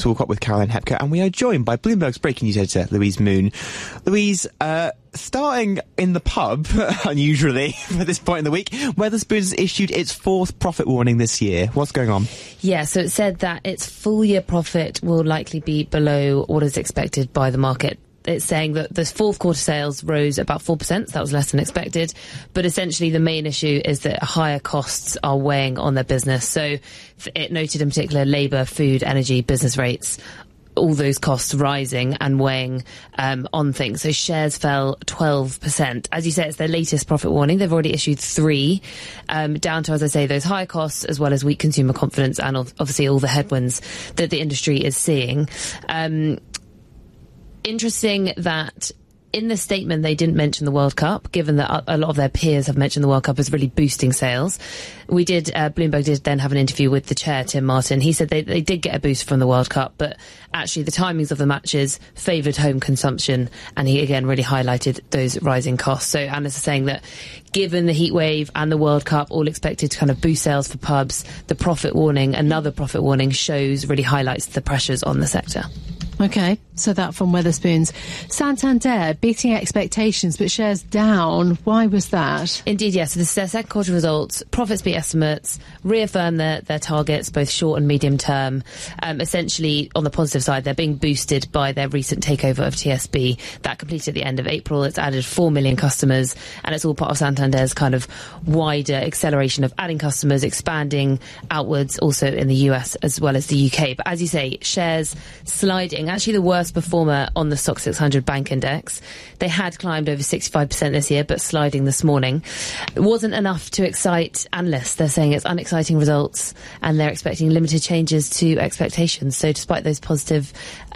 Talk Up with Caroline Hepker, and we are joined by Bloomberg's breaking news editor, Louise Moon. Louise, starting in the pub, unusually, for this point in the week, Wetherspoons issued its fourth profit warning this year. What's going on? Yeah, so it said that its full-year profit will likely be below what is expected by the market. It's saying that the fourth quarter sales rose about 4%, so that was less than expected. But essentially the main issue is that higher costs are weighing on their business. So it noted in particular labour, food, energy, business rates, all those costs rising and weighing on things. So shares fell 12%. As you say, it's their latest profit warning. They've already issued 3, down to, as I say, those high costs as well as weak consumer confidence and obviously all the headwinds that the industry is seeing. Interesting that in the statement they didn't mention the World Cup, given that a lot of their peers have mentioned the World Cup as really boosting sales. Bloomberg did then have an interview with the chair, Tim Martin. He said they did get a boost from the World Cup, but actually the timings of the matches favoured home consumption, and he again really highlighted those rising costs. So analysts are saying that given the heat wave and the World Cup all expected to kind of boost sales for pubs, the profit warning, another profit warning, really highlights the pressures on the sector. OK, so that from Wetherspoons. Santander beating expectations but shares down. Why was that? Indeed, yes. So this is their second quarter results. Profits beat estimates, reaffirm their targets, both short and medium term. Essentially, on the positive side, they're being boosted by their recent takeover of TSB. That completed at the end of April. It's added 4 million customers, and it's all part of Santander's kind of wider acceleration of adding customers, expanding outwards, also in the US as well as the UK. But as you say, shares sliding. Actually the worst performer on the STOXX 600 bank index. They had climbed over 65% this year, but sliding this morning. It wasn't enough to excite analysts. They're saying it's unexciting results, and they're expecting limited changes to expectations. So despite those positive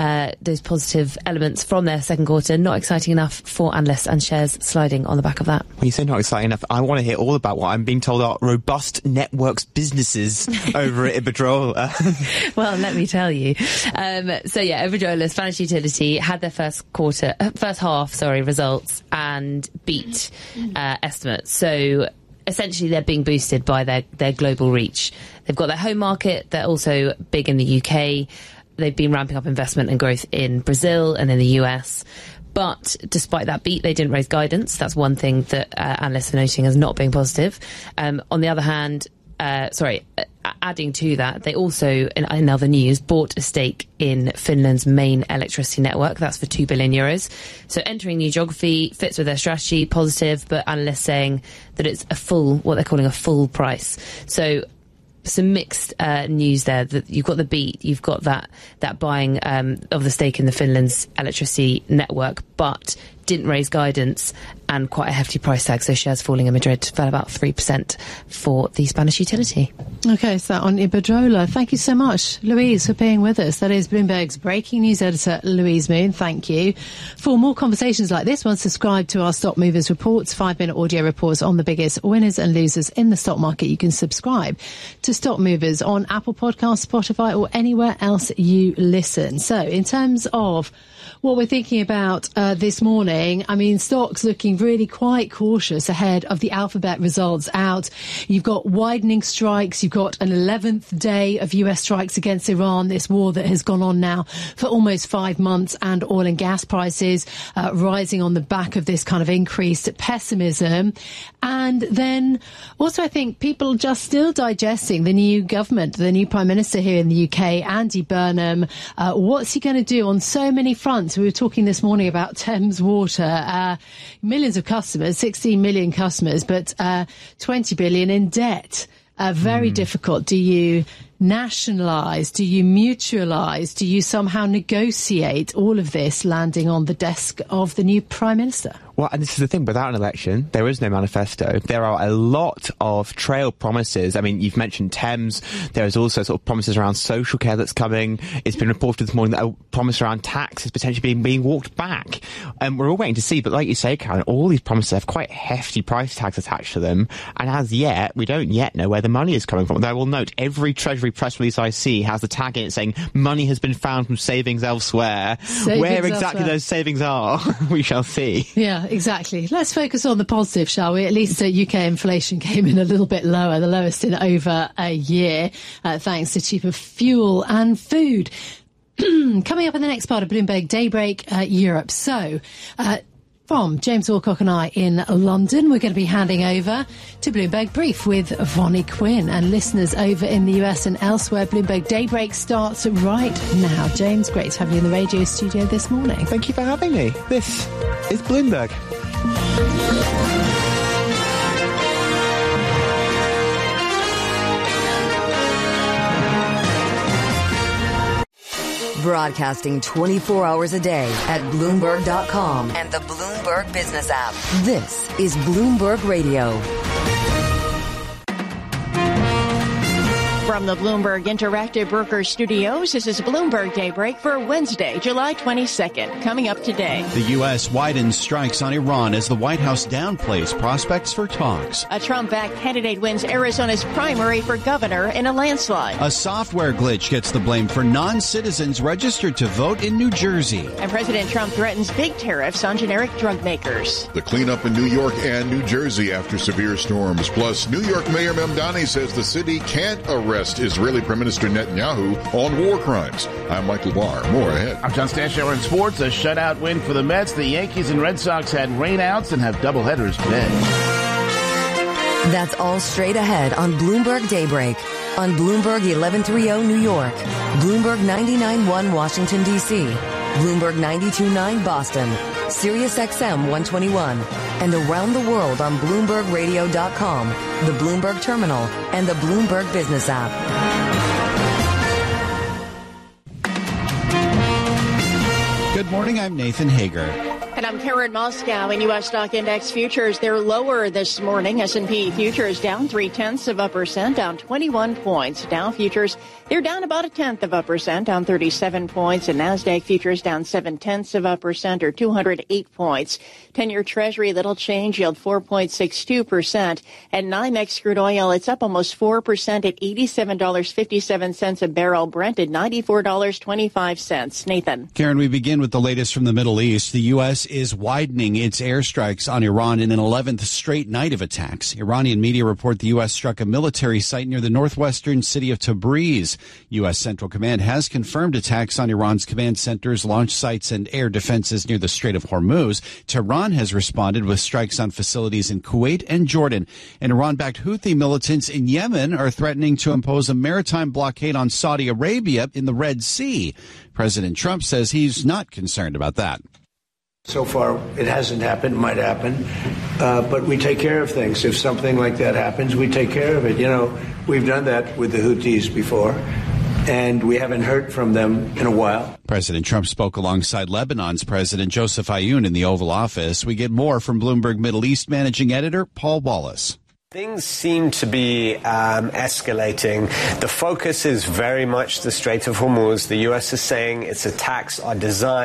elements from their second quarter, not exciting enough for analysts, and shares sliding on the back of that. When you say not exciting enough, I want to hear all about what I'm being told are robust networks businesses over at Iberdrola. Well, let me tell you. So yeah, Iberdrola, Spanish utility, had their first half results and beat estimates. So essentially they're being boosted by their global reach. They've got their home market. They're also big in the UK. They've been ramping up investment and growth in Brazil and in the US. But despite that beat, they didn't raise guidance. That's one thing that analysts are noting as not being positive. On the other hand, adding to that, they also, in other news, bought a stake in Finland's main electricity network. That's for €2 billion. So entering new geography fits with their strategy, positive, but analysts saying that it's what they're calling a full price. So some mixed news there. That you've got the beat, you've got that buying of the stake in the Finland's electricity network, but didn't raise guidance and quite a hefty price tag. So shares falling in Madrid fell about 3% for the Spanish utility. OK, so on Iberdrola. Thank you so much, Louise, for being with us. That is Bloomberg's breaking news editor, Louise Moon. Thank you. For more conversations like this one, subscribe to our Stock Movers reports, 5-minute audio reports on the biggest winners and losers in the stock market. You can subscribe to Stock Movers on Apple Podcasts, Spotify, or anywhere else you listen. So in terms of what we're thinking about this morning, I mean, stocks looking really quite cautious ahead of the Alphabet results out. You've got widening strikes. You've got an 11th day of US strikes against Iran, this war that has gone on now for almost 5 months, and oil and gas prices rising on the back of this kind of increased pessimism. And then also, I think people just still digesting the new government, the new Prime Minister here in the UK, Andy Burnham. What's he going to do on so many fronts? We were talking this morning about Thames Water, millions of customers, 16 million customers, but 20 billion in debt. Very difficult. Do you nationalise? Do you mutualise? Do you somehow negotiate all of this landing on the desk of the new Prime Minister? Well, and this is the thing, without an election, there is no manifesto. There are a lot of trail promises. I mean, you've mentioned Thames. There is also sort of promises around social care that's coming. It's been reported this morning that a promise around tax is potentially being walked back. And we're all waiting to see. But like you say, Karen, all these promises have quite hefty price tags attached to them. And as yet, we don't yet know where the money is coming from. Though I will note, every Treasury press release I see has the tag in it saying money has been found from savings elsewhere. Where exactly those savings are, we shall see. Yeah, exactly. Let's focus on the positive, shall we? At least UK inflation came in a little bit lower, the lowest in over a year, thanks to cheaper fuel and food. Coming up in the next part of Bloomberg Daybreak Europe. So, from James Alcock and I in London, we're going to be handing over to Bloomberg Brief with Vonnie Quinn. And listeners over in the US and elsewhere, Bloomberg Daybreak starts right now. James, great to have you in the radio studio this morning. Thank you for having me. This is Bloomberg. Broadcasting 24 hours a day at Bloomberg.com and the Bloomberg Business app. This is Bloomberg Radio. From the Bloomberg Interactive Brokers Studios, this is Bloomberg Daybreak for Wednesday, July 22nd. Coming up today. The U.S. widens strikes on Iran as the White House downplays prospects for talks. A Trump-backed candidate wins Arizona's primary for governor in a landslide. A software glitch gets the blame for non-citizens registered to vote in New Jersey. And President Trump threatens big tariffs on generic drug makers. The cleanup in New York and New Jersey after severe storms. Plus, New York Mayor Mamdani says the city can't arrest Israeli Prime Minister Netanyahu on war crimes. I'm Michael Barr. More ahead. I'm John Stanshauer in sports. A shutout win for the Mets. The Yankees and Red Sox had rainouts and have doubleheaders today. That's all straight ahead on Bloomberg Daybreak. On Bloomberg 1130 New York, Bloomberg 99.1 Washington, D.C., Bloomberg 92.9 Boston, Sirius XM 121, and around the world on BloombergRadio.com, the Bloomberg Terminal, and the Bloomberg Business app. Good morning, I'm Nathan Hager. And I'm Karen Moscow. In U.S. stock index futures, they're lower this morning. S&P futures down 0.3%, down 21 points. Dow futures, they're down about 0.1%, down 37 points. And NASDAQ futures down 0.7%, or 208 points. 10-year Treasury, little change, yield 4.62%. And NYMEX crude oil, it's up almost 4% at $87.57 a barrel. Brent at $94.25. Nathan. Karen, we begin with the latest from the Middle East. The U.S. is widening its airstrikes on Iran in an 11th straight night of attacks. Iranian media report the U.S. struck a military site near the northwestern city of Tabriz. U.S. Central Command has confirmed attacks on Iran's command centers, launch sites, and air defenses near the Strait of Hormuz. Tehran has responded with strikes on facilities in Kuwait and Jordan. And Iran-backed Houthi militants in Yemen are threatening to impose a maritime blockade on Saudi Arabia in the Red Sea. President Trump says he's not concerned about that. So far, it hasn't happened. It might happen. But we take care of things. If something like that happens, we take care of it. You know, we've done that with the Houthis before, and we haven't heard from them in a while. President Trump spoke alongside Lebanon's President Joseph Aoun in the Oval Office. We get more from Bloomberg Middle East managing editor Paul Wallace. Things seem to be escalating. The focus is very much the Strait of Hormuz. The U.S. is saying its attacks on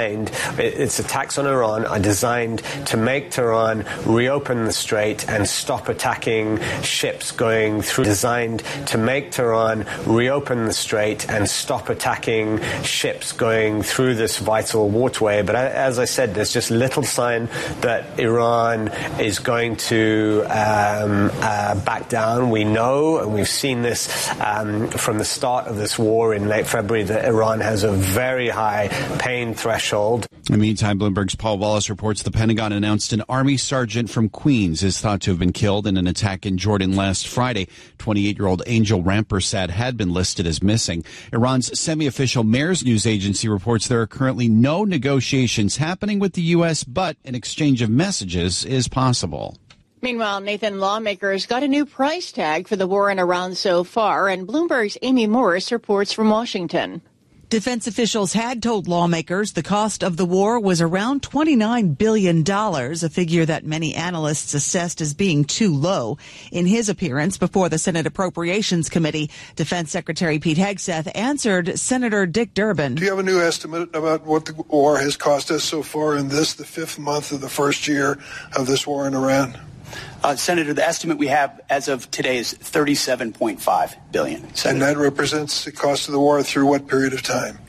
Iran are designed to make Tehran reopen the strait and stop attacking ships going through. Designed to make Tehran reopen the strait and stop attacking ships going through this vital waterway. But as I said, there's just little sign that Iran is going to back down. We know, and we've seen this from the start of this war in late February, that Iran has a very high pain threshold. In the meantime, Bloomberg's Paul Wallace reports the Pentagon announced an Army sergeant from Queens is thought to have been killed in an attack in Jordan last Friday. 28-year-old Angel Rampersad had been listed as missing. Iran's semi-official Mayor's News Agency reports there are currently no negotiations happening with the U.S., but an exchange of messages is possible. Meanwhile, Nathan, lawmakers got a new price tag for the war in Iran so far, and Bloomberg's Amy Morris reports from Washington. Defense officials had told lawmakers the cost of the war was around $29 billion, a figure that many analysts assessed as being too low. In his appearance before the Senate Appropriations Committee, Defense Secretary Pete Hegseth answered Senator Dick Durbin. Do you have a new estimate about what the war has cost us so far in the fifth month of the first year of this war in Iran? Senator, the estimate we have as of today is $37.5 billion. And that represents the cost of the war through what period of time?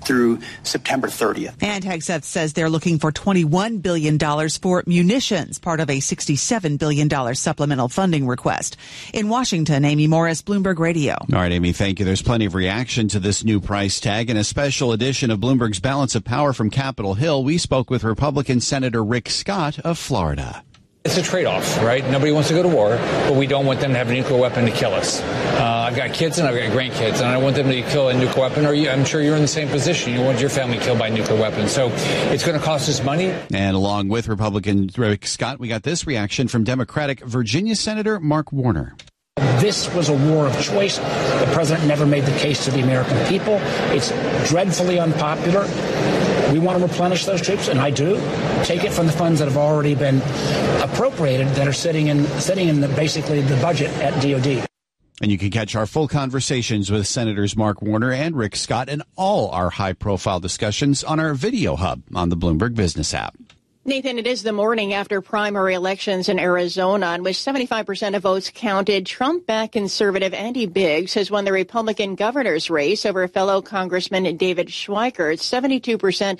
through September 30th. And Hegseth says they're looking for $21 billion for munitions, part of a $67 billion supplemental funding request. In Washington, Amy Morris, Bloomberg Radio. All right, Amy, thank you. There's plenty of reaction to this new price tag. In a special edition of Bloomberg's Balance of Power from Capitol Hill, we spoke with Republican Senator Rick Scott of Florida. It's a trade-off, right? Nobody wants to go to war, but we don't want them to have a nuclear weapon to kill us. I've got kids and I've got grandkids, and I don't want them to kill a nuclear weapon, or I'm sure you're in the same position. You want your family killed by a nuclear weapon. So it's going to cost us money. And along with Republican Rick Scott, we got this reaction from Democratic Virginia Senator Mark Warner. This was a war of choice. The president never made the case to the American people. It's dreadfully unpopular. We want to replenish those troops, and I do. Take it from the funds that have already been appropriated that are sitting in basically the budget at DOD. And you can catch our full conversations with Senators Mark Warner and Rick Scott and all our high-profile discussions on our video hub on the Bloomberg Business app. Nathan, it is the morning after primary elections in Arizona, and with 75% of votes counted, Trump-backed conservative Andy Biggs has won the Republican governor's race over fellow Congressman David Schweikert, 72% to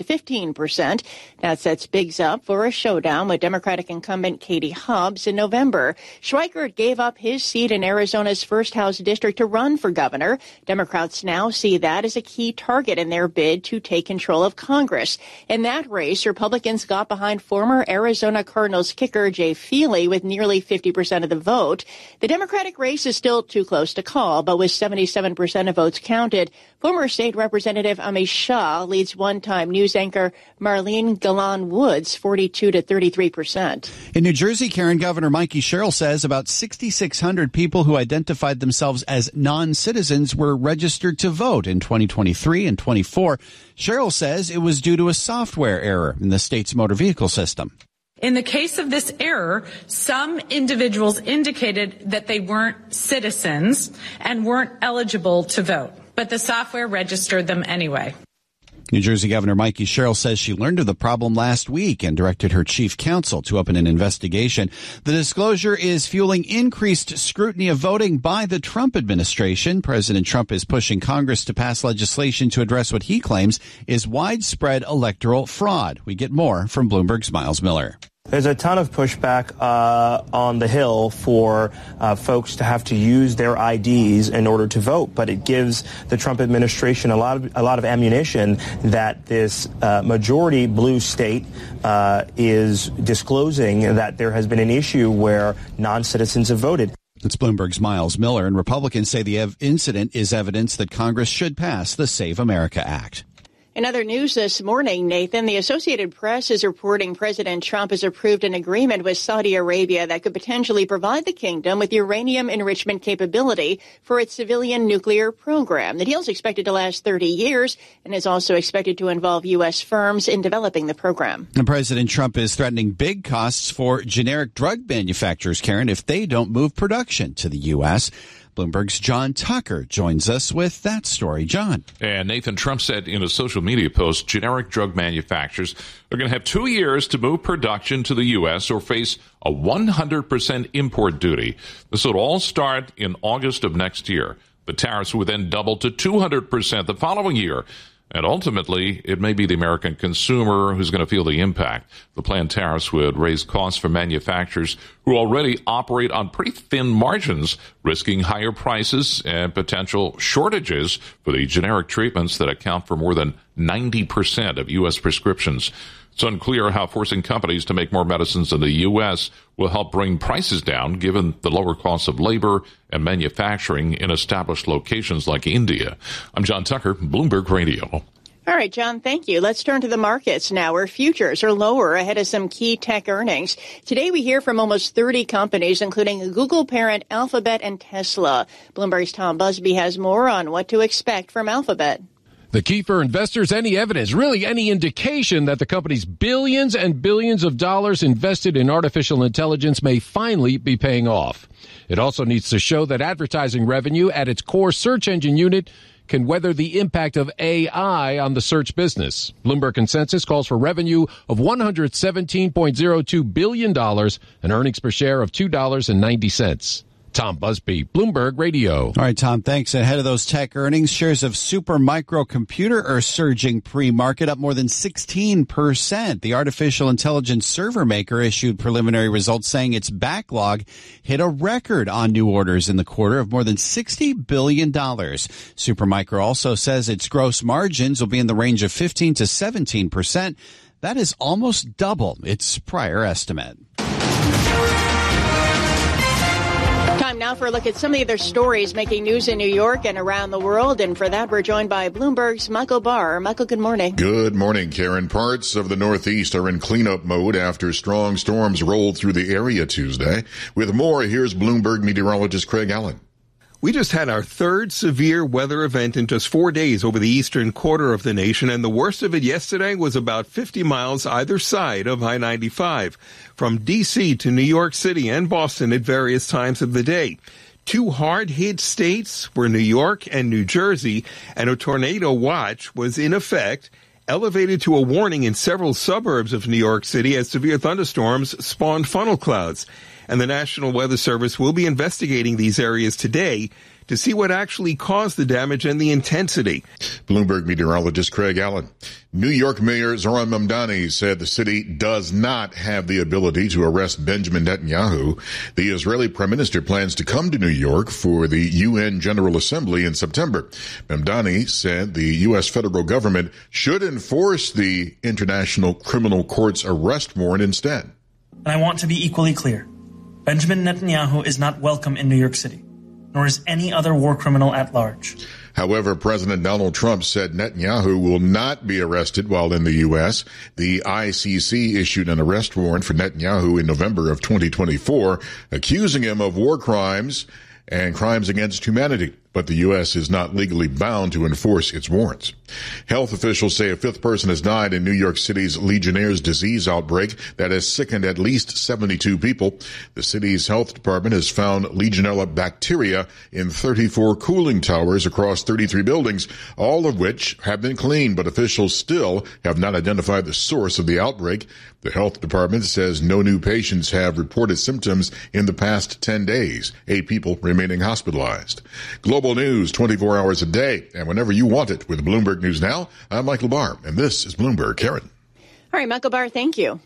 15%. That sets Biggs up for a showdown with Democratic incumbent Katie Hobbs in November. Schweikert gave up his seat in Arizona's first House district to run for governor. Democrats now see that as a key target in their bid to take control of Congress. In that race, Republicans got behind former Arizona Cardinals kicker Jay Feely with nearly 50% of the vote. The Democratic race is still too close to call, but with 77% of votes counted, former State Representative Amish Shah leads one-time news anchor Marlene Galan Woods 42 to 33%. In New Jersey, Karen, Governor Mikey Sherrill says about 6,600 people who identified themselves as non-citizens were registered to vote in 2023 and 24. Sherrill says it was due to a software error in the state's motor vehicle system. In the case of this error, some individuals indicated that they weren't citizens and weren't eligible to vote, but the software registered them anyway. New Jersey Governor Mikey Sherrill says she learned of the problem last week and directed her chief counsel to open an investigation. The disclosure is fueling increased scrutiny of voting by the Trump administration. President Trump is pushing Congress to pass legislation to address what he claims is widespread electoral fraud. We get more from Bloomberg's Miles Miller. There's a ton of pushback on the Hill for folks to have to use their IDs in order to vote, but it gives the Trump administration a lot of ammunition that this majority blue state is disclosing that there has been an issue where non-citizens have voted. It's Bloomberg's Miles Miller, and Republicans say the incident is evidence that Congress should pass the Save America Act. In other news this morning, Nathan, the Associated Press is reporting President Trump has approved an agreement with Saudi Arabia that could potentially provide the kingdom with uranium enrichment capability for its civilian nuclear program. The deal is expected to last 30 years and is also expected to involve U.S. firms in developing the program. And President Trump is threatening big costs for generic drug manufacturers, Karen, if they don't move production to the U.S. Bloomberg's John Tucker joins us with that story. John. And Nathan, Trump said in a social media post, generic drug manufacturers are going to have 2 years to move production to the U.S. or face a 100% import duty. This would all start in August of next year. The tariffs would then double to 200% the following year. And ultimately, it may be the American consumer who's going to feel the impact. The planned tariffs would raise costs for manufacturers who already operate on pretty thin margins, risking higher prices and potential shortages for the generic treatments that account for more than 90% of U.S. prescriptions. It's unclear how forcing companies to make more medicines in the U.S. will help bring prices down, given the lower costs of labor and manufacturing in established locations like India. I'm John Tucker, Bloomberg Radio. All right, John, thank you. Let's turn to the markets now, where futures are lower ahead of some key tech earnings. Today, we hear from almost 30 companies, including Google parent Alphabet and Tesla. Bloomberg's Tom Busby has more on what to expect from Alphabet. The key for investors, any evidence, really any indication that the company's billions and billions of dollars invested in artificial intelligence may finally be paying off. It also needs to show that advertising revenue at its core search engine unit can weather the impact of AI on the search business. Bloomberg Consensus calls for revenue of $117.02 billion and earnings per share of $2.90. Tom Busby, Bloomberg Radio. All right, Tom, thanks. Ahead of those tech earnings, shares of Supermicro Computer are surging pre-market, up more than 16%. The artificial intelligence server maker issued preliminary results saying its backlog hit a record on new orders in the quarter of more than $60 billion. Supermicro also says its gross margins will be in the range of 15 to 17%. That is almost double its prior estimate. Time now for a look at some of the other stories making news in New York and around the world. And for that, we're joined by Bloomberg's Michael Barr. Michael, good morning. Good morning, Karen. Parts of the Northeast are in cleanup mode after strong storms rolled through the area Tuesday. With more, here's Bloomberg meteorologist Craig Allen. We just had our third severe weather event in just 4 days over the eastern quarter of the nation, and the worst of it yesterday was about 50 miles either side of I-95, from D.C. to New York City and Boston at various times of the day. Two hard-hit states were New York and New Jersey, and a tornado watch was in effect, elevated to a warning in several suburbs of New York City as severe thunderstorms spawned funnel clouds. And the National Weather Service will be investigating these areas today to see what actually caused the damage and the intensity. Bloomberg meteorologist Craig Allen. New York Mayor Zohran Mamdani said the city does not have the ability to arrest Benjamin Netanyahu. The Israeli Prime Minister plans to come to New York for the UN General Assembly in September. Mamdani said the U.S. federal government should enforce the International Criminal Court's arrest warrant instead. And I want to be equally clear. Benjamin Netanyahu is not welcome in New York City, nor is any other war criminal at large. However, President Donald Trump said Netanyahu will not be arrested while in the U.S. The ICC issued an arrest warrant for Netanyahu in November of 2024, accusing him of war crimes and crimes against humanity. But the U.S. is not legally bound to enforce its warrants. Health officials say a fifth person has died in New York City's Legionnaire's disease outbreak that has sickened at least 72 people. The city's health department has found Legionella bacteria in 34 cooling towers across 33 buildings, all of which have been cleaned, but officials still have not identified the source of the outbreak. The health department says no new patients have reported symptoms in the past 10 days, 8 people remaining hospitalized. Global news 24 hours a day and whenever you want it with Bloomberg News Now. I'm Michael Barr, and this is Bloomberg. Karen. All right, Michael Barr, thank you.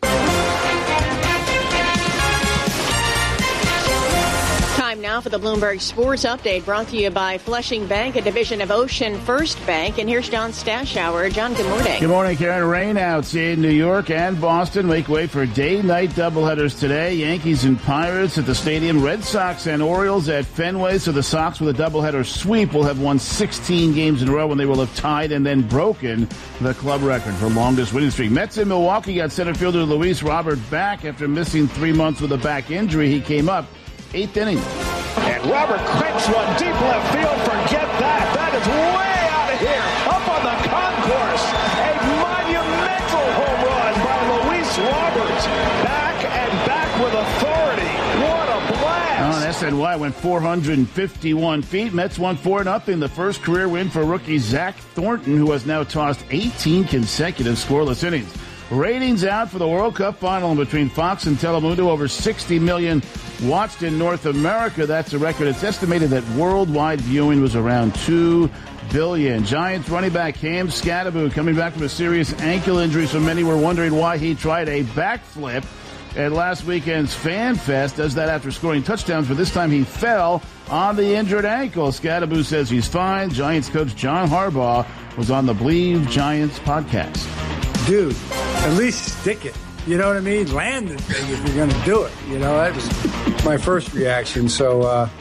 Time now for the Bloomberg Sports Update, brought to you by Flushing Bank, a division of Ocean First Bank. And here's John Stashower. John, good morning. Good morning, Karen. Rainouts in New York and Boston make way for day-night doubleheaders today. Yankees and Pirates at the stadium. Red Sox and Orioles at Fenway. So the Sox, with a doubleheader sweep, will have won 16 games in a row when they will have tied and then broken the club record for longest winning streak. Mets in Milwaukee got center fielder Luis Robert back after missing 3 months with a back injury. He came up 8th inning. And Robert cranks one deep left field. Forget that. That is way out of here. Up on the concourse. A monumental home run by Luis Roberts. Back and back with authority. What a blast. SNY went 451 feet. Mets won 4-0. The first career win for rookie Zach Thornton, who has now tossed 18 consecutive scoreless innings. Ratings out for the World Cup final between Fox and Telemundo. Over 60 million watched in North America. That's a record. It's estimated that worldwide viewing was around 2 billion. Giants running back Cam Skattebo coming back from a serious ankle injury, so many were wondering why he tried a backflip at last weekend's Fan Fest. Does that after scoring touchdowns, but this time he fell on the injured ankle. Skattebo says he's fine. Giants coach John Harbaugh was on the Believe Giants podcast. Dude, at least stick it. You know what I mean? Land the thing if you're going to do it. You know, that was my first reaction. So,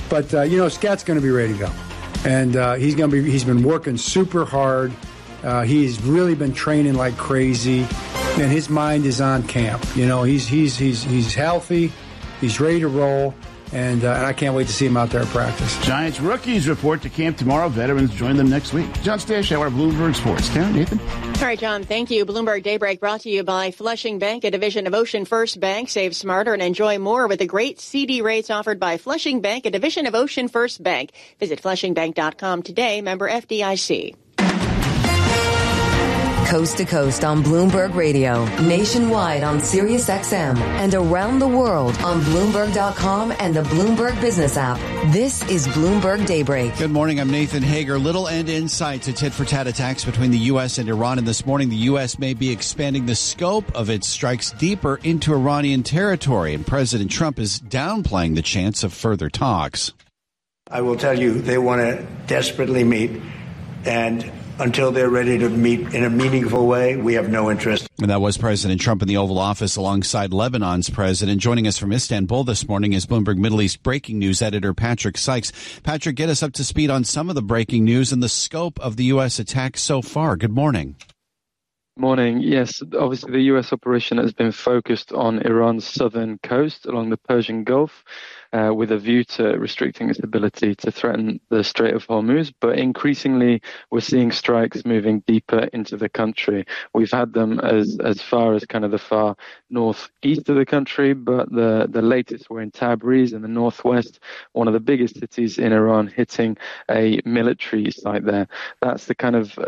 Scat's going to be ready to go. And he's been working super hard. He's really been training like crazy. And his mind is on camp. You know, he's healthy. He's ready to roll. And I can't wait to see him out there at practice. Giants rookies report to camp tomorrow. Veterans join them next week. John Stashower, Bloomberg Sports. Karen, Nathan. All right, John, thank you. Bloomberg Daybreak brought to you by Flushing Bank, a division of Ocean First Bank. Save smarter and enjoy more with the great CD rates offered by Flushing Bank, a division of Ocean First Bank. Visit flushingbank.com today. Member FDIC. Coast to coast on Bloomberg Radio, nationwide on Sirius XM, and around the world on Bloomberg.com and the Bloomberg Business app. This is Bloomberg Daybreak. Good morning. I'm Nathan Hager. Little end insight to tit-for-tat attacks between the U.S. and Iran. And this morning, the U.S. may be expanding the scope of its strikes deeper into Iranian territory. And President Trump is downplaying the chance of further talks. I will tell you, they want to desperately meet, and until they're ready to meet in a meaningful way, we have no interest. And that was President Trump in the Oval Office alongside Lebanon's president. Joining us from Istanbul this morning is Bloomberg Middle East breaking news editor Patrick Sykes. Patrick, get us up to speed on some of the breaking news and the scope of the U.S. attack so far. Good morning. Morning. Yes, obviously the U.S. operation has been focused on Iran's southern coast along the Persian Gulf, with a view to restricting its ability to threaten the Strait of Hormuz. But increasingly, we're seeing strikes moving deeper into the country. We've had them as far as kind of the far northeast of the country, but the latest were in Tabriz in the northwest, one of the biggest cities in Iran, hitting a military site there. That's the kind of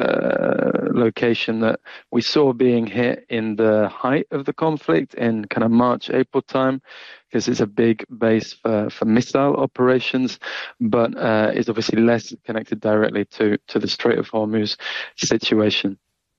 location that we saw being hit in the height of the conflict in kind of March, April time, because it's a big base for missile operations, but is obviously less connected directly to the Strait of Hormuz situation.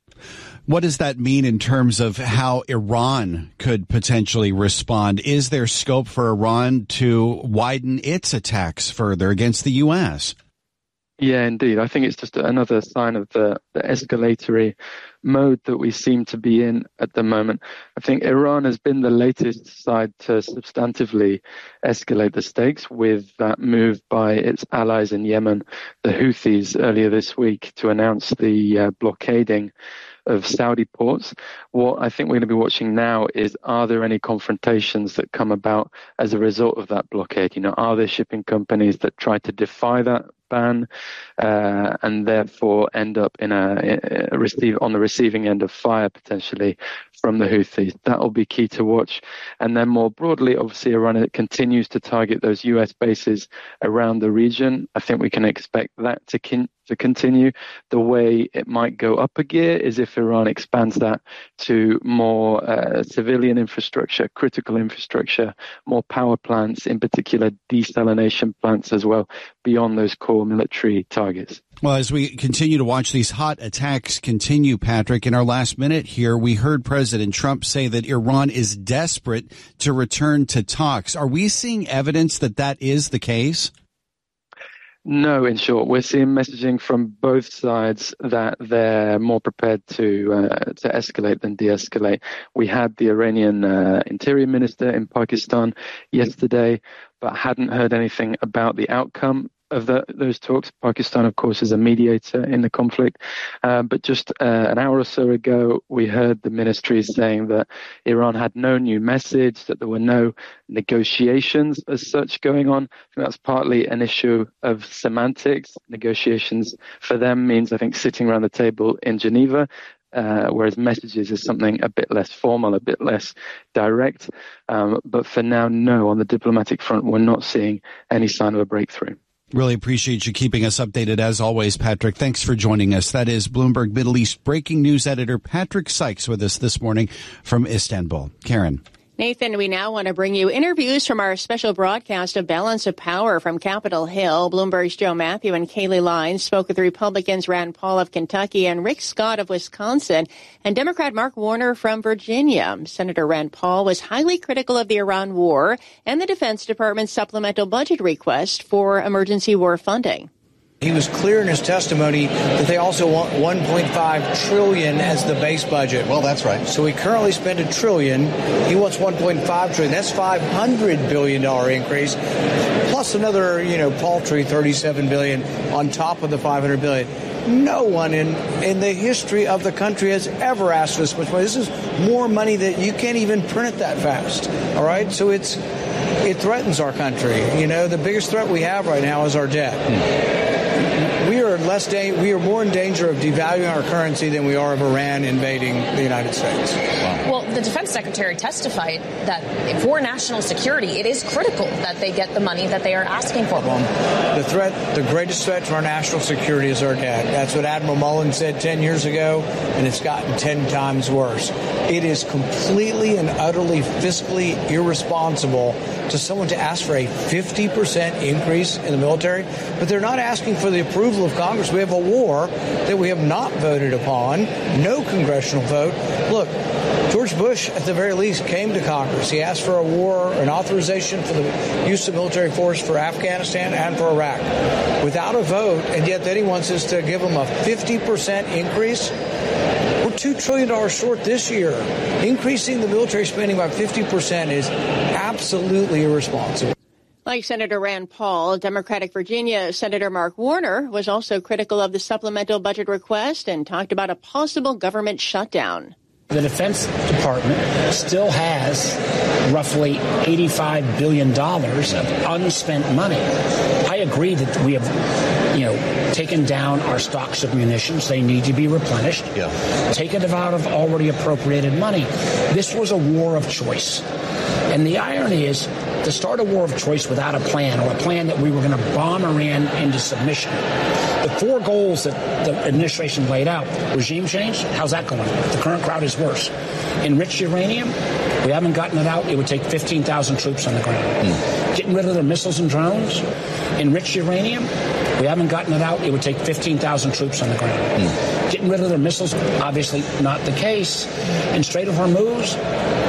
What does that mean in terms of how Iran could potentially respond? Is there scope for Iran to widen its attacks further against the U.S.? Yeah, indeed. I think it's just another sign of the escalatory mode that we seem to be in at the moment. I think Iran has been the latest side to substantively escalate the stakes with that move by its allies in Yemen, the Houthis, earlier this week to announce the blockading of Saudi ports. What I think we're going to be watching now is, are there any confrontations that come about as a result of that blockade? Are there shipping companies that try to defy that ban and therefore end up on the receiving end of fire potentially from the Houthis? That will be key to watch. And then more broadly, obviously, Iran continues to target those U.S. bases around the region. I think we can expect that to continue. The way it might go up a gear is if Iran expands that to more civilian infrastructure, critical infrastructure, more power plants, in particular desalination plants as well, beyond those core military targets. Well, as we continue to watch these hot attacks continue, Patrick, in our last minute here, we heard President Trump say that Iran is desperate to return to talks. Are we seeing evidence that that is the case? No, in short, we're seeing messaging from both sides that they're more prepared to escalate than de-escalate. We had the Iranian interior minister in Pakistan yesterday, but hadn't heard anything about the outcome of those talks. Pakistan, of course, is a mediator in the conflict. But just an hour or so ago, we heard the ministry saying that Iran had no new message, that there were no negotiations as such going on. I think that's partly an issue of semantics. Negotiations for them means, I think, sitting around the table in Geneva. Whereas messages is something a bit less formal, a bit less direct. But for now, no, on the diplomatic front, we're not seeing any sign of a breakthrough. Really appreciate you keeping us updated as always, Patrick. Thanks for joining us. That is Bloomberg Middle East breaking news editor Patrick Sykes with us this morning from Istanbul. Karen. Nathan, we now want to bring you interviews from our special broadcast of Balance of Power from Capitol Hill. Bloomberg's Joe Matthew and Kayleigh Lines spoke with Republicans Rand Paul of Kentucky and Rick Scott of Wisconsin and Democrat Mark Warner from Virginia. Senator Rand Paul was highly critical of the Iran war and the Defense Department's supplemental budget request for emergency war funding. He was clear in his testimony that they also want $1.5 trillion as the base budget. Well, that's right. So we currently spend $1 trillion. He wants $1.5 trillion. That's $500 billion increase, plus another, paltry $37 billion on top of the $500 billion. No one in the history of the country has ever asked for this much money. This is more money that you can't even print it that fast. All right, so it threatens our country. The biggest threat we have right now is our debt. We we are more in danger of devaluing our currency than we are of Iran invading the United States. Well, the defense secretary testified that for national security, it is critical that they get the money that they are asking for. The greatest threat to our national security is our debt. That's what Admiral Mullen said 10 years ago, and it's gotten 10 times worse. It is completely and utterly fiscally irresponsible to someone to ask for a 50% increase in the military, but they're not asking for the approval of Congress. We have a war that we have not voted upon, no congressional vote. Look, George Bush, at the very least, came to Congress. He asked for an authorization for the use of military force for Afghanistan and for Iraq without a vote, and yet then he wants us to give him a 50% increase. We're $2 trillion short this year. Increasing the military spending by 50% is absolutely irresponsible. Like Senator Rand Paul, Democratic Virginia Senator Mark Warner was also critical of the supplemental budget request and talked about a possible government shutdown. The Defense Department still has roughly $85 billion of unspent money. I agree that we have, taken down our stocks of munitions. They need to be replenished. Taken it out of already appropriated money. This was a war of choice. And the irony is, to start a war of choice without a plan, or a plan that we were going to bomb Iran into submission. The four goals that the administration laid out: regime change, how's that going? The current crowd is worse. Enriched uranium, we haven't gotten it out. It would take 15,000 troops on the ground. Getting rid of their missiles and drones. Enriched uranium, we haven't gotten it out. It would take 15,000 troops on the ground. Getting rid of their missiles, obviously not the case. And Strait of Hormuz,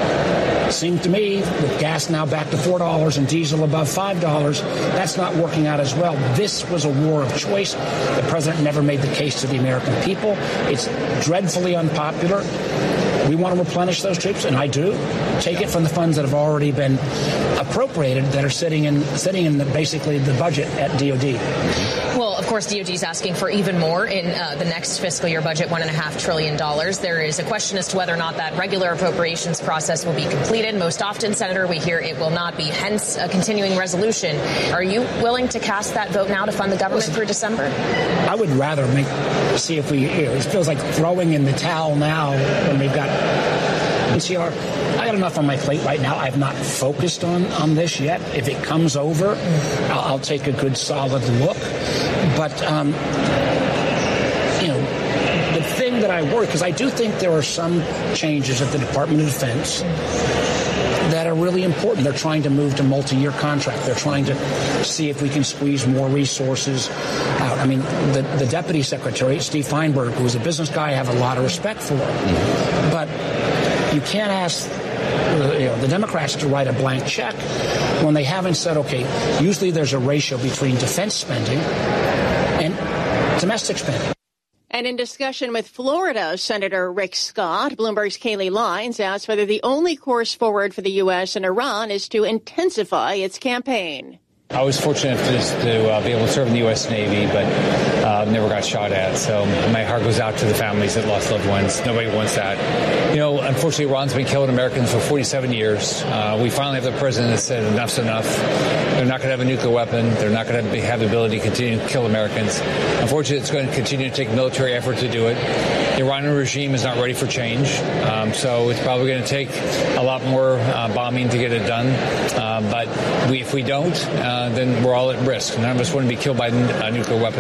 seemed to me, with gas now back to $4 and diesel above $5, that's not working out as well. This was a war of choice. The president never made the case to the American people. It's dreadfully unpopular. We want to replenish those troops, and I do. Take it from the funds that have already been appropriated, that are sitting in basically the budget at DOD. Well, of course, DOD is asking for even more in the next fiscal year budget, $1.5 trillion. There is a question as to whether or not that regular appropriations process will be completed. Most often, Senator, we hear it will not be, hence a continuing resolution. Are you willing to cast that vote now to fund the government through December? I would rather see if we, it feels like throwing in the towel now when we've got NCR. I got enough on my plate right now. I've not focused on this yet. If it comes over, I'll take a good solid look. But, the thing that I worry, because I do think there are some changes at the Department of Defense that are really important. They're trying to move to multi-year contract. They're trying to see if we can squeeze more resources out. I mean, the Deputy Secretary, Steve Feinberg, who is a business guy I have a lot of respect for. But you can't ask the Democrats to write a blank check when they haven't said, okay, usually there's a ratio between defense spending and domestic spending. And in discussion with Florida Senator Rick Scott, Bloomberg's Kayleigh Lines asked whether the only course forward for the U.S. and Iran is to intensify its campaign. I was fortunate to be able to serve in the U.S. Navy, but never got shot at. So my heart goes out to the families that lost loved ones. Nobody wants that. Unfortunately, Iran's been killing Americans for 47 years. We finally have the president that said enough's enough. They're not going to have a nuclear weapon. They're not going to have the ability to continue to kill Americans. Unfortunately, it's going to continue to take military effort to do it. The Iranian regime is not ready for change. So it's probably going to take a lot more bombing to get it done. But if we don't, then we're all at risk. None of us want to be killed by a nuclear weapon.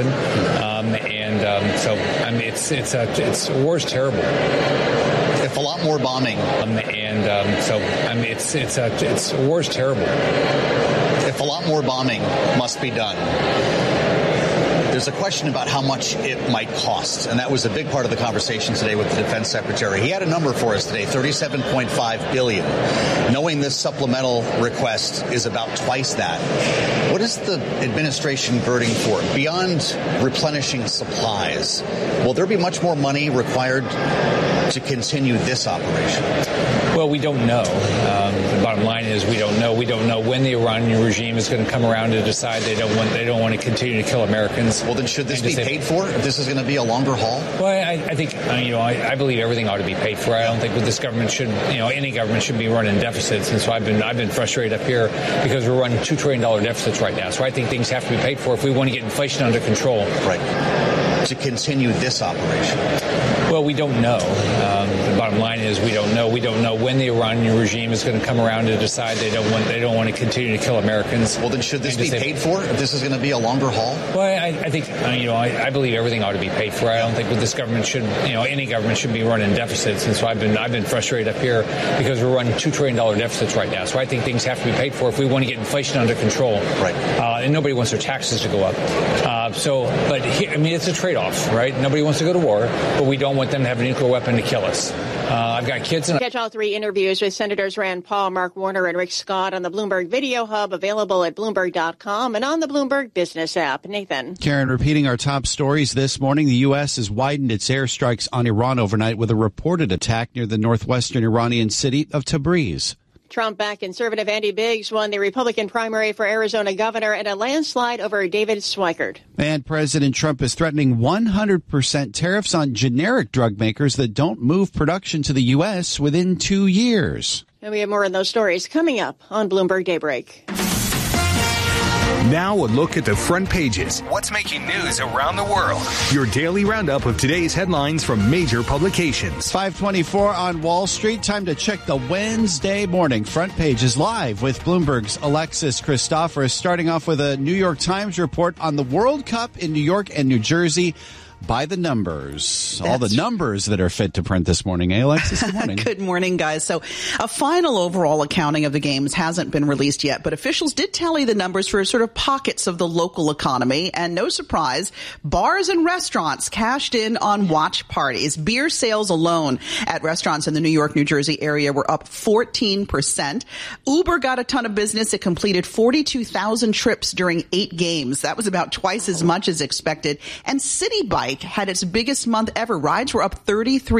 War is terrible. If a lot more bombing. War is terrible. If a lot more bombing must be done. There's a question about how much it might cost, and that was a big part of the conversation today with the defense secretary. He had a number for us today, $37.5 billion. Knowing this supplemental request is about twice that, what is the administration girding for? Beyond replenishing supplies, will there be much more money required to continue this operation? Well, we don't know. The bottom line is we don't know. We don't know when the Iranian regime is going to come around to decide they don't want to continue to kill Americans. Well, then should this be paid for if this is going to be a longer haul? Well, I think, I believe everything ought to be paid for. I don't think this government should, any government should be running deficits. And so I've been frustrated up here because we're running $2 trillion deficits right now. So I think things have to be paid for if we want to get inflation under control. Right. To continue this operation? Well, we don't know. The bottom line is we don't know. We don't know when the Iranian regime is going to come around to decide they don't want to continue to kill Americans. Well, then should this be paid for if this is going to be a longer haul? Well, I think, I believe everything ought to be paid for. I don't think this government should, any government should be running deficits. And so I've been frustrated up here because we're running $2 trillion deficits right now. So I think things have to be paid for if we want to get inflation under control. Right. And nobody wants their taxes to go up. It's a trade-off, right? Nobody wants to go to war, but we don't want them to have a nuclear weapon to kill us. I've got kids. Catch all three interviews with Senators Rand Paul, Mark Warner, and Rick Scott on the Bloomberg Video Hub, available at Bloomberg.com and on the Bloomberg Business app. Nathan. Karen, repeating our top stories this morning, the U.S. has widened its airstrikes on Iran overnight with a reported attack near the northwestern Iranian city of Tabriz. Trump-backed conservative Andy Biggs won the Republican primary for Arizona governor in a landslide over David Schweikert. And President Trump is threatening 100% tariffs on generic drug makers that don't move production to the U.S. within 2 years. And we have more on those stories coming up on Bloomberg Daybreak. Now a look at the front pages. What's making news around the world? Your daily roundup of today's headlines from major publications. 5:24 on Wall Street. Time to check the Wednesday morning front pages live with Bloomberg's Alexis Christoforous. Starting off with a New York Times report on the World Cup in New York and New Jersey. By the numbers. All the numbers that are fit to print this morning. Hey, Alexis, good morning. Good morning, guys. So a final overall accounting of the games hasn't been released yet, but officials did tally the numbers for sort of pockets of the local economy. And no surprise, bars and restaurants cashed in on watch parties. Beer sales alone at restaurants in the New York, New Jersey area were up 14%. Uber got a ton of business. It completed 42,000 trips during 8 games. That was about twice as much as expected. And City Bike had its biggest month ever. Rides were up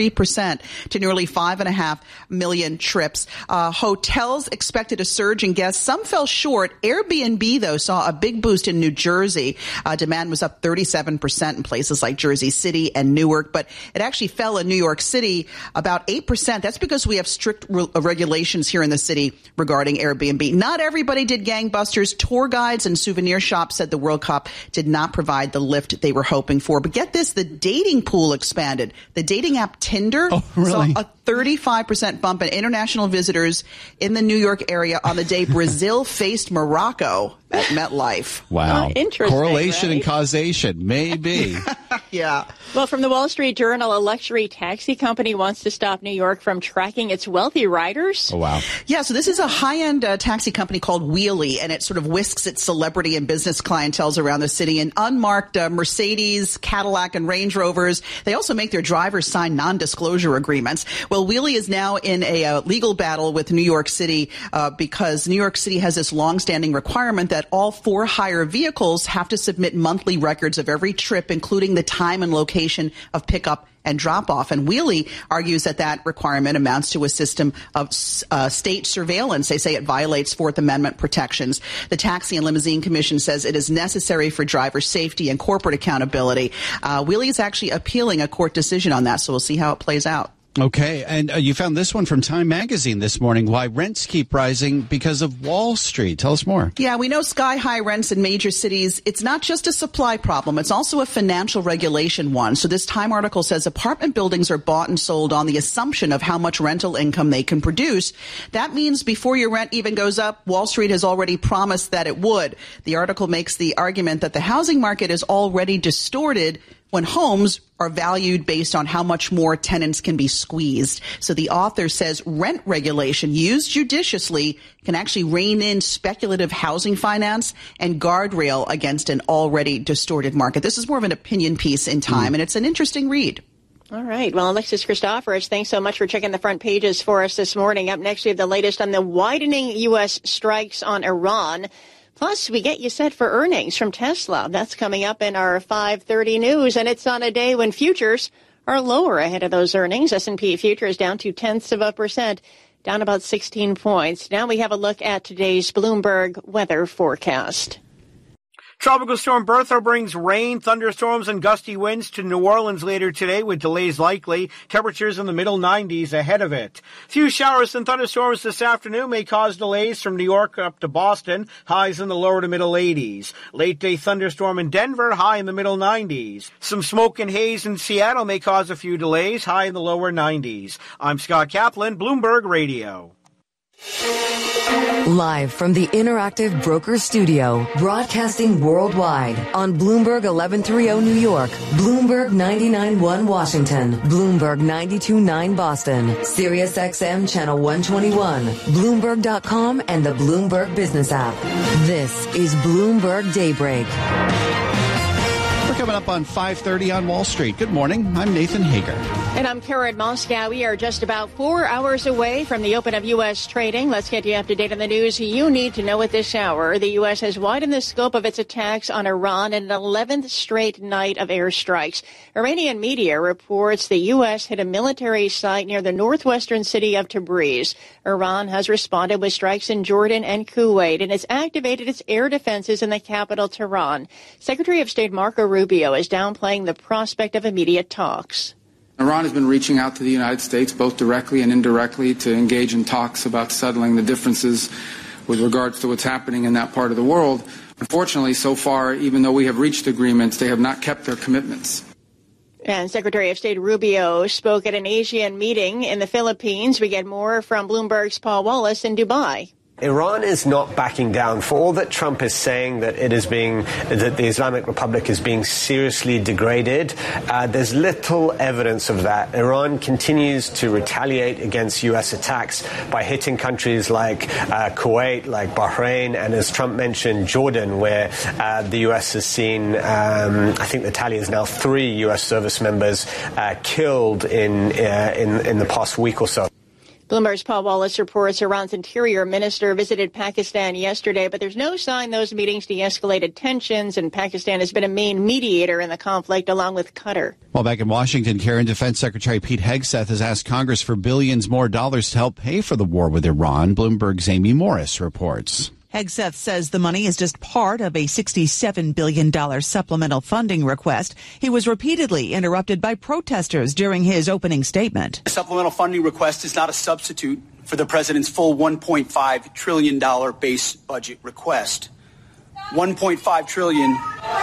33% to nearly 5.5 million trips. Hotels expected a surge in guests. Some fell short. Airbnb, though, saw a big boost in New Jersey. Demand was up 37% in places like Jersey City and Newark, but it actually fell in New York City about 8%. That's because we have strict regulations here in the city regarding Airbnb. Not everybody did gangbusters. Tour guides and souvenir shops said the World Cup did not provide the lift they were hoping for. But get this, the dating pool expanded. The dating app Tinder saw a 35% bump in international visitors in the New York area on the day Brazil faced Morocco at MetLife. Wow. Interesting. Correlation right? and causation, maybe. Yeah. Well, from the Wall Street Journal, a luxury taxi company wants to stop New York from tracking its wealthy riders. Oh, wow. Yeah, so this is a high-end taxi company called Wheelie, and it sort of whisks its celebrity and business clientels around the city in unmarked Mercedes, Cadillac, and Range Rovers. They also make their drivers sign non-disclosure agreements. Well, Wheelie is now in a legal battle with New York City because New York City has this long-standing requirement that all for-hire vehicles have to submit monthly records of every trip, including the time and location of pickup and drop-off. And Wheelie argues that requirement amounts to a system of state surveillance. They say it violates Fourth Amendment protections. The Taxi and Limousine Commission says it is necessary for driver safety and corporate accountability. Wheelie is actually appealing a court decision on that, so we'll see how it plays out. Okay, and you found this one from Time Magazine this morning, why rents keep rising because of Wall Street. Tell us more. Yeah, we know sky-high rents in major cities. It's not just a supply problem. It's also a financial regulation one. So this Time article says apartment buildings are bought and sold on the assumption of how much rental income they can produce. That means before your rent even goes up, Wall Street has already promised that it would. The article makes the argument that the housing market is already distorted when homes are valued based on how much more tenants can be squeezed. So the author says rent regulation used judiciously can actually rein in speculative housing finance and guardrail against an already distorted market. This is more of an opinion piece in Time, and it's an interesting read. All right. Well, Alexis Christoforous, thanks so much for checking the front pages for us this morning. Up next, we have the latest on the widening U.S. strikes on Iran. Plus, we get you set for earnings from Tesla. That's coming up in our 5:30 news, and it's on a day when futures are lower ahead of those earnings. S&P futures down 0.2%, down about 16 points. Now we have a look at today's Bloomberg weather forecast. Tropical Storm Bertha brings rain, thunderstorms, and gusty winds to New Orleans later today with delays likely. Temperatures in the middle 90s ahead of it. Few showers and thunderstorms this afternoon may cause delays from New York up to Boston. Highs in the lower to middle 80s. Late day thunderstorm in Denver, high in the middle 90s. Some smoke and haze in Seattle may cause a few delays, high in the lower 90s. I'm Scott Kaplan, Bloomberg Radio. Live from the Interactive Broker Studio, broadcasting worldwide on Bloomberg 1130 New York, Bloomberg 99.1 Washington, Bloomberg 92.9 Boston, Sirius XM Channel 121, Bloomberg.com, and the Bloomberg Business app. This is Bloomberg Daybreak. Coming up on 5:30 on Wall Street. Good morning. I'm Nathan Hager. And I'm Karen Moscow. We are just about 4 hours away from the open of U.S. trading. Let's get you up to date on the news you need to know at this hour. The U.S. has widened the scope of its attacks on Iran in an 11th straight night of airstrikes. Iranian media reports the U.S. hit a military site near the northwestern city of Tabriz. Iran has responded with strikes in Jordan and Kuwait and has activated its air defenses in the capital, Tehran. Secretary of State Marco Rubio is downplaying the prospect of immediate talks. Iran has been reaching out to the United States, both directly and indirectly, to engage in talks about settling the differences with regards to what's happening in that part of the world. Unfortunately, so far, even though we have reached agreements, they have not kept their commitments. And Secretary of State Rubio spoke at an Asian meeting in the Philippines. We get more from Bloomberg's Paul Wallace in Dubai. Iran is not backing down. For all that Trump is saying that that the Islamic Republic is being seriously degraded, there's little evidence of that. Iran continues to retaliate against U.S. attacks by hitting countries like Kuwait, like Bahrain, and as Trump mentioned, Jordan, where the U.S. has seen, I think the tally is now 3 U.S. service members killed in the past week or so. Bloomberg's Paul Wallace reports Iran's interior minister visited Pakistan yesterday, but there's no sign those meetings de-escalated tensions, and Pakistan has been a main mediator in the conflict along with Qatar. Well, back in Washington, Karen, Defense Secretary Pete Hegseth has asked Congress for billions more dollars to help pay for the war with Iran. Bloomberg's Amy Morris reports. Hegseth says the money is just part of a $67 billion supplemental funding request. He was repeatedly interrupted by protesters during his opening statement. The supplemental funding request is not a substitute for the president's full $1.5 trillion base budget request. $1.5 trillion.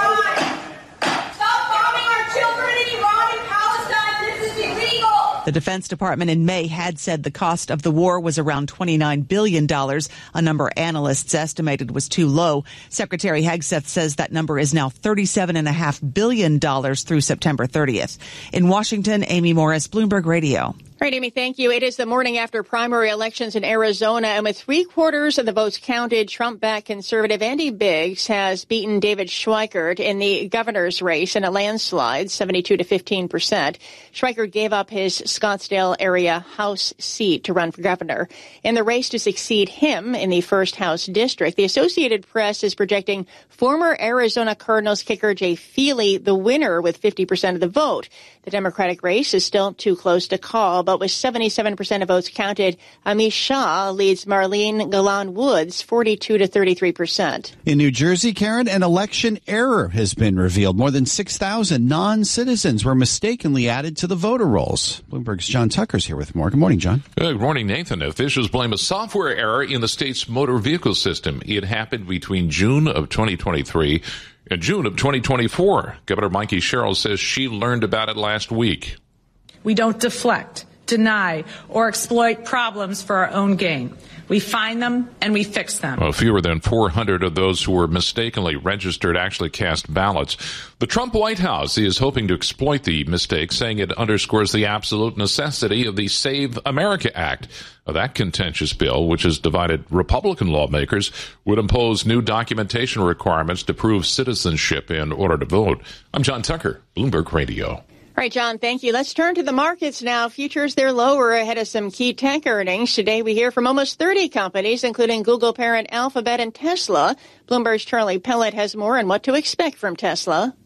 The Defense Department in May had said the cost of the war was around $29 billion, a number analysts estimated was too low. Secretary Hegseth says that number is now $37.5 billion through September 30th. In Washington, Amy Morris, Bloomberg Radio. All right, Amy, thank you. It is the morning after primary elections in Arizona, and with 3/4 of the votes counted, Trump-backed conservative Andy Biggs has beaten David Schweikert in the governor's race in a landslide, 72 to 15%. Schweikert gave up his Scottsdale area House seat to run for governor. In the race to succeed him in the first House district, the Associated Press is projecting former Arizona Cardinals kicker Jay Feely the winner with 50% of the vote. The Democratic race is still too close to call, but with 77% of votes counted, Amish Shah leads Marlene Galan Woods 42 to 33%. In New Jersey, Karen, an election error has been revealed. More than 6,000 non-citizens were mistakenly added to the voter rolls. Bloomberg's John Tucker's here with more. Good morning, John. Good morning, Nathan. Officials blame a software error in the state's motor vehicle system. It happened between June of 2023 and June of 2024. Governor Mikey Sherrill says she learned about it last week. We don't deflect, deny, or exploit problems for our own gain. We find them and we fix them. Well, fewer than 400 of those who were mistakenly registered actually cast ballots. The Trump White House is hoping to exploit the mistake, saying it underscores the absolute necessity of the Save America Act. That contentious bill, which has divided Republican lawmakers, would impose new documentation requirements to prove citizenship in order to vote. I'm John Tucker, Bloomberg Radio. All right, John, thank you. Let's turn to the markets now. Futures, they're lower ahead of some key tech earnings. Today, we hear from almost 30 companies, including Google parent Alphabet and Tesla. Bloomberg's Charlie Pellet has more on what to expect from Tesla.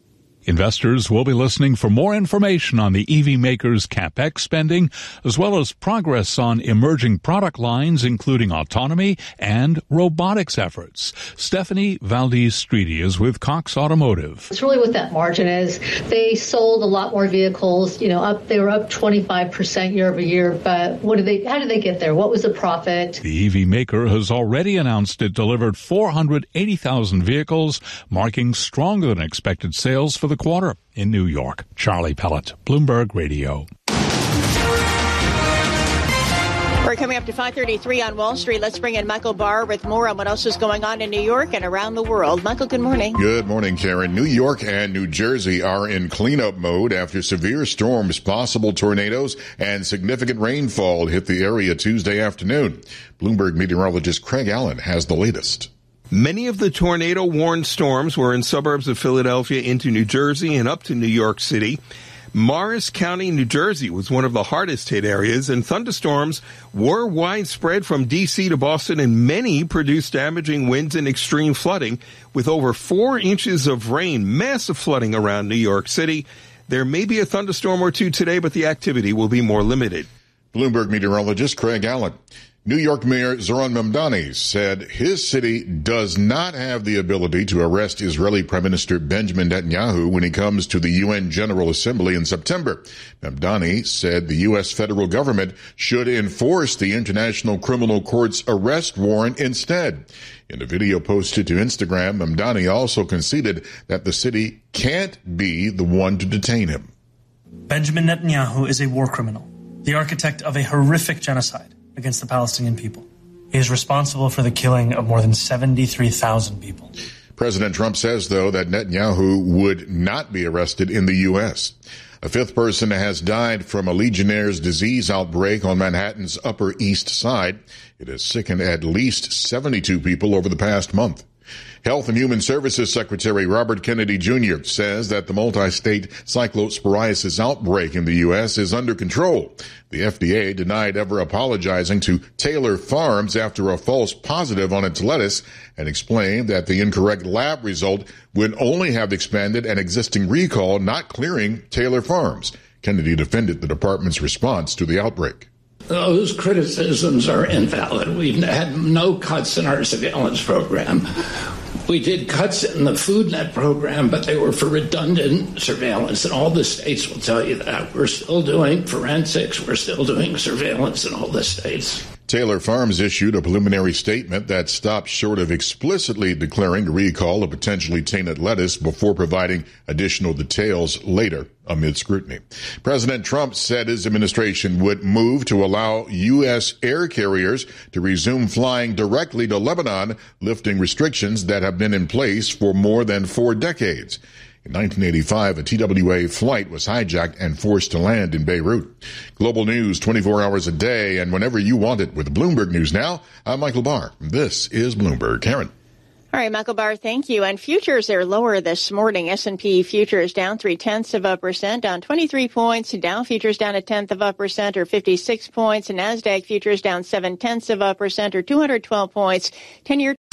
Investors will be listening for more information on the EV maker's CapEx spending, as well as progress on emerging product lines, including autonomy and robotics efforts. Stephanie Valdez-Streety is with Cox Automotive. It's really what that margin is. They sold a lot more vehicles, they were up 25% year over year, but how did they get there? What was the profit? The EV maker has already announced it delivered 480,000 vehicles, marking stronger than expected sales for the quarter. In New York, Charlie Pellet, Bloomberg Radio. We're coming up to 5:33 on Wall Street. Let's bring in Michael Barr with more on what else is going on in New York and around the world. Michael, good morning. Good morning, Karen. New York and New Jersey are in cleanup mode after severe storms, possible tornadoes, and significant rainfall hit the area Tuesday afternoon. Bloomberg meteorologist Craig Allen has the latest. Many of the tornado-warned storms were in suburbs of Philadelphia into New Jersey and up to New York City. Morris County, New Jersey was one of the hardest hit areas, and thunderstorms were widespread from D.C. to Boston, and many produced damaging winds and extreme flooding, with over 4 inches of rain, massive flooding around New York City. There may be a thunderstorm or two today, but the activity will be more limited. Bloomberg meteorologist Craig Allen. New York Mayor Zohran Mamdani said his city does not have the ability to arrest Israeli Prime Minister Benjamin Netanyahu when he comes to the UN General Assembly in September. Mamdani said the U.S. federal government should enforce the International Criminal Court's arrest warrant instead. In a video posted to Instagram, Mamdani also conceded that the city can't be the one to detain him. Benjamin Netanyahu is a war criminal, the architect of a horrific genocide against the Palestinian people. He is responsible for the killing of more than 73,000 people. President Trump says, though, that Netanyahu would not be arrested in the U.S. A 5th person has died from a Legionnaire's disease outbreak on Manhattan's Upper East Side. It has sickened at least 72 people over the past month. Health and Human Services Secretary Robert Kennedy Jr. says that the multi-state cyclosporiasis outbreak in the U.S. is under control. The FDA denied ever apologizing to Taylor Farms after a false positive on its lettuce and explained that the incorrect lab result would only have expanded an existing recall, not clearing Taylor Farms. Kennedy defended the department's response to the outbreak. Those criticisms are invalid. We've had no cuts in our surveillance program. We did cuts in the FoodNet program, but they were for redundant surveillance, and all the states will tell you that. We're still doing forensics. We're still doing surveillance in all the states. Taylor Farms issued a preliminary statement that stopped short of explicitly declaring the recall of potentially tainted lettuce before providing additional details later amid scrutiny. President Trump said his administration would move to allow U.S. air carriers to resume flying directly to Lebanon, lifting restrictions that have been in place for more than 4 decades. In 1985, a TWA flight was hijacked and forced to land in Beirut. Global news 24 hours a day and whenever you want it with Bloomberg News Now. I'm Michael Barr. This is Bloomberg. Karen. All right, Michael Barr, thank you. And futures are lower this morning. S&P futures down 0.3%, down 23 points. Dow futures down 0.1% or 56 points. And NASDAQ futures down 0.7% or 212 points. 10-year